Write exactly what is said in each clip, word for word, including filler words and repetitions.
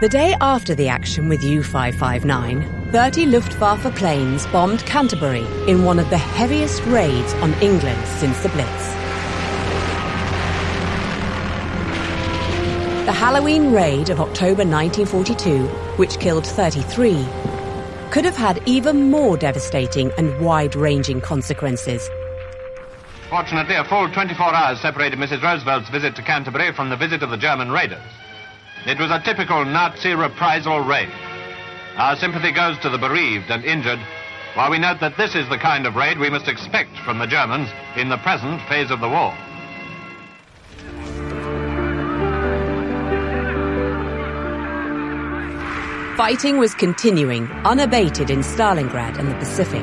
The day after the action with U five fifty-nine, thirty Luftwaffe planes bombed Canterbury in one of the heaviest raids on England since the Blitz. The Halloween raid of October nineteen forty-two, which killed thirty-three, could have had even more devastating and wide-ranging consequences. Fortunately, a full twenty-four hours separated Missus Roosevelt's visit to Canterbury from the visit of the German raiders. It was a typical Nazi reprisal raid. Our sympathy goes to the bereaved and injured, while we note that this is the kind of raid we must expect from the Germans in the present phase of the war. Fighting was continuing unabated in Stalingrad and the Pacific.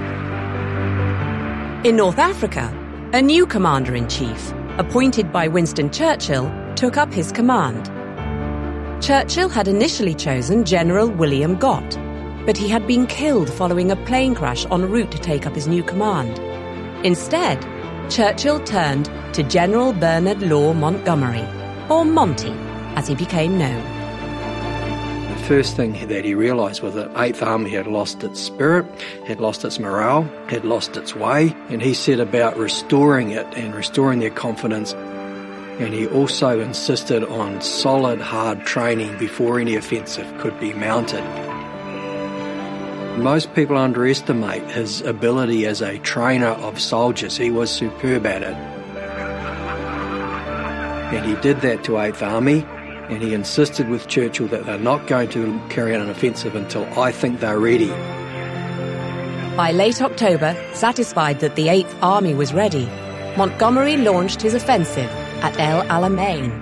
In North Africa, a new commander-in-chief, appointed by Winston Churchill, took up his command. Churchill had initially chosen General William Gott, but he had been killed following a plane crash en route to take up his new command. Instead, Churchill turned to General Bernard Law Montgomery, or Monty, as he became known. The first thing that he realised was that eighth Army had lost its spirit, had lost its morale, had lost its way, and he set about restoring it and restoring their confidence. And he also insisted on solid, hard training before any offensive could be mounted. Most people underestimate his ability as a trainer of soldiers. He was superb at it. And he did that to eighth Army, and he insisted with Churchill that they're not going to carry out an offensive until I think they're ready. By late October, satisfied that the eighth Army was ready, Montgomery launched his offensive at El Alamein.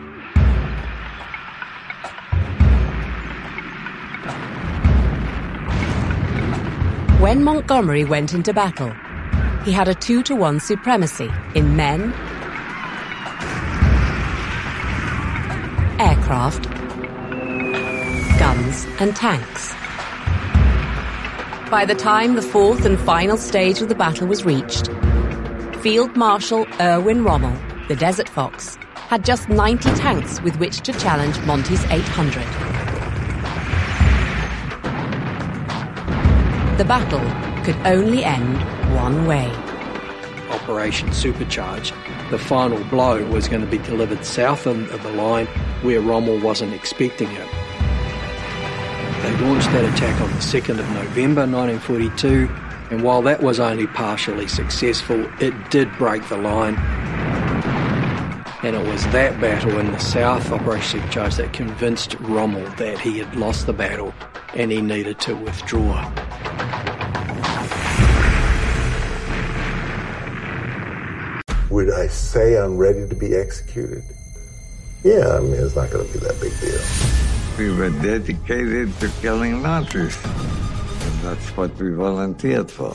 When Montgomery went into battle, he had a two to one supremacy in men, aircraft, guns, and tanks. By the time the fourth and final stage of the battle was reached, Field Marshal Erwin Rommel, the Desert Fox, had just ninety tanks with which to challenge Monty's eight hundred. The battle could only end one way. Operation Supercharge, the final blow was going to be delivered south of the line where Rommel wasn't expecting it. They launched that attack on the second of November nineteen forty-two, and while that was only partially successful, it did break the line. And it was that battle in the south, Operation Supercharge, that convinced Rommel that he had lost the battle and he needed to withdraw. Would I say I'm ready to be executed? Yeah, I mean, it's not going to be that big deal. We were dedicated to killing Nazis, and that's what we volunteered for.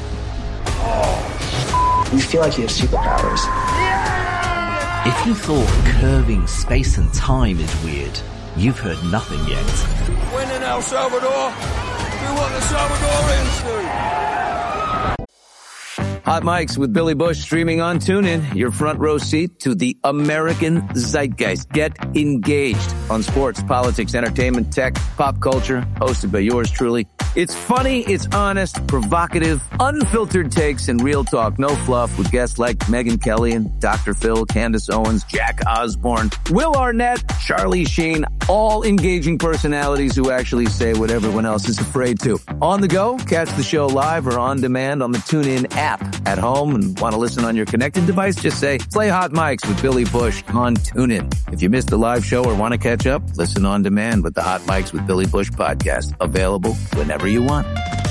You feel like you have superpowers. If you thought curving space and time is weird, you've heard nothing yet. When in El Salvador, do what the Salvadorians do. Hot Mics with Billy Bush streaming on TuneIn. Your front row seat to the American zeitgeist. Get engaged on sports, politics, entertainment, tech, pop culture. Hosted by yours truly. It's funny, it's honest, provocative, unfiltered takes, and real talk. No fluff with guests like Megyn Kelly and Doctor Phil, Candace Owens, Jack Osborne, Will Arnett, Charlie Sheen. All engaging personalities who actually say what everyone else is afraid to. On the go, catch the show live or on demand on the TuneIn app. At home and want to listen on your connected device, just say, play Hot Mics with Billy Bush on TuneIn. If you missed the live show or want to catch up, listen on demand with the Hot Mics with Billy Bush podcast. Available whenever you want.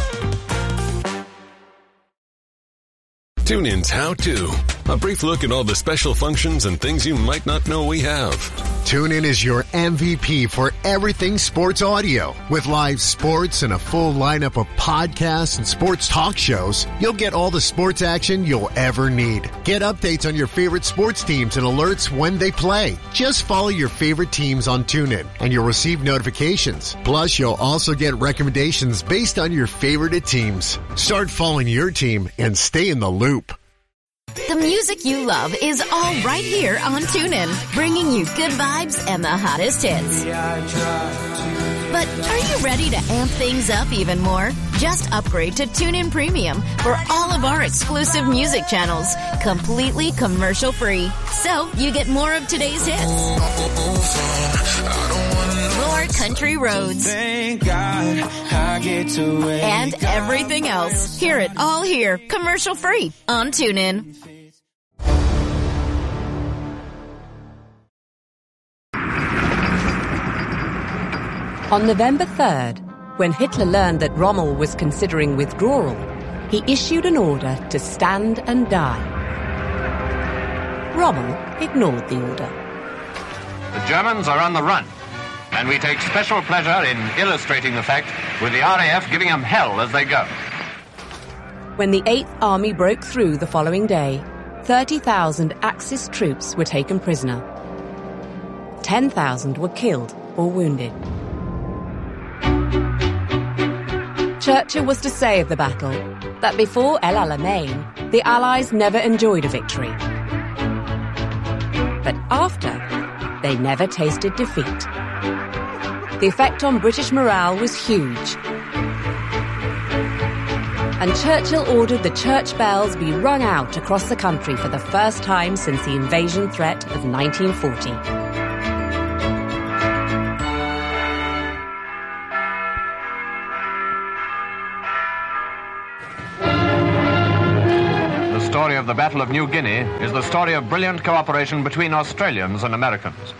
TuneIn's How To. A brief look at all the special functions and things you might not know we have. TuneIn is your M V P for everything sports audio. With live sports and a full lineup of podcasts and sports talk shows, you'll get all the sports action you'll ever need. Get updates on your favorite sports teams and alerts when they play. Just follow your favorite teams on TuneIn and you'll receive notifications. Plus, you'll also get recommendations based on your favorite teams. Start following your team and stay in the loop. The music you love is all right here on TuneIn, bringing you good vibes and the hottest hits. But are you ready to amp things up even more? Just upgrade to TuneIn Premium for all of our exclusive music channels, completely commercial-free. So you get more of today's hits, more country roads, Thank God I get to wake and everything else. Hear it all here, commercial-free on TuneIn. On November third, when Hitler learned that Rommel was considering withdrawal, he issued an order to stand and die. Rommel ignored the order. The Germans are on the run, and we take special pleasure in illustrating the fact with the R A F giving them hell as they go. When the Eighth Army broke through the following day, thirty thousand Axis troops were taken prisoner. ten thousand were killed or wounded. Churchill was to say of the battle that before El Alamein, the Allies never enjoyed a victory. But after, they never tasted defeat. The effect on British morale was huge. And Churchill ordered the church bells be rung out across the country for the first time since the invasion threat of nineteen forty. The story of the Battle of New Guinea is the story of brilliant cooperation between Australians and Americans.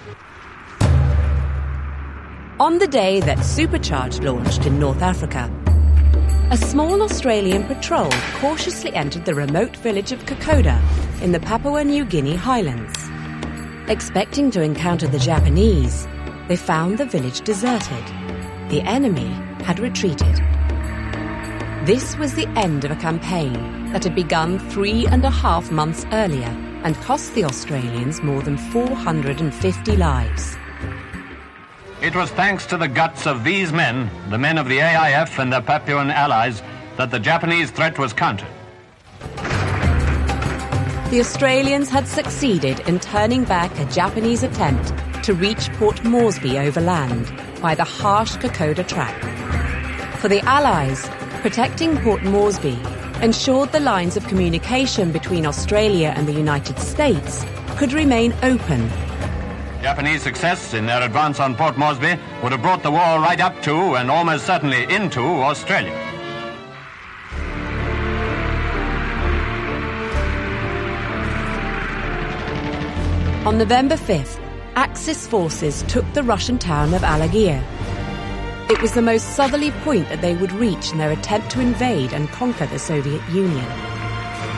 On the day that Supercharge launched in North Africa, a small Australian patrol cautiously entered the remote village of Kokoda in the Papua New Guinea highlands. Expecting to encounter the Japanese, they found the village deserted. The enemy had retreated. This was the end of a campaign that had begun three and a half months earlier and cost the Australians more than four hundred fifty lives. It was thanks to the guts of these men, the men of the A I F and their Papuan allies, that the Japanese threat was countered. The Australians had succeeded in turning back a Japanese attempt to reach Port Moresby overland by the harsh Kokoda track. For the Allies, protecting Port Moresby ensured the lines of communication between Australia and the United States could remain open. Japanese success in their advance on Port Moresby would have brought the war right up to and almost certainly into Australia. On November fifth, Axis forces took the Russian town of Alagir. It was the most southerly point that they would reach in their attempt to invade and conquer the Soviet Union.